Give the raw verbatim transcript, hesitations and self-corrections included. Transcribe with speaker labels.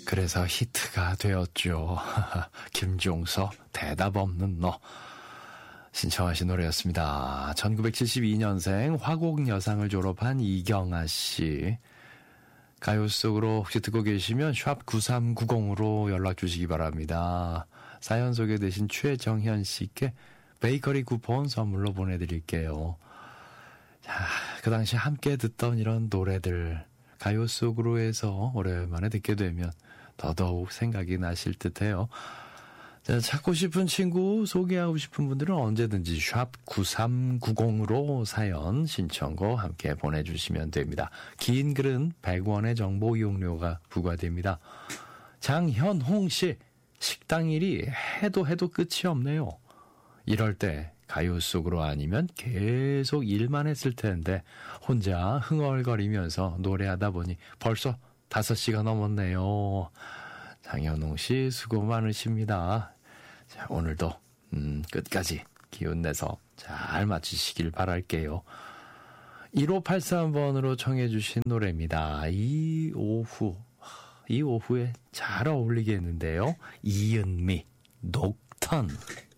Speaker 1: 그래서 히트가 되었죠. 김종서 대답 없는 너 신청하신 노래였습니다. 천구백칠십이 년생 화곡여상을 졸업한 이경아 씨. 가요 속으로 혹시 듣고 계시면 샵 구삼구공으로 연락 주시기 바랍니다. 사연 소개되신 최정현 씨께 베이커리 쿠폰 선물로 보내드릴게요. 자, 그 당시 함께 듣던 이런 노래들 가요 속으로 해서 오랜만에 듣게 되면 더더욱 생각이 나실 듯해요. 자, 찾고 싶은 친구 소개하고 싶은 분들은 언제든지 샵 구삼구공으로 사연 신청곡 함께 보내주시면 됩니다. 긴 글은 백 원의 정보 이용료가 부과됩니다. 장현홍 씨, 식당 일이 해도 해도 끝이 없네요. 이럴 때 가요 속으로 아니면 계속 일만 했을 텐데 혼자 흥얼거리면서 노래하다 보니 벌써 다섯 시가 넘었네요. 장현홍 씨 수고 많으십니다. 자, 오늘도 음, 끝까지 기운 내서 잘 마치시길 바랄게요. 일오팔삼 번으로 청해 주신 노래입니다. 이 오후, 이 오후에 잘 어울리겠는데요. 이은미, 녹턴.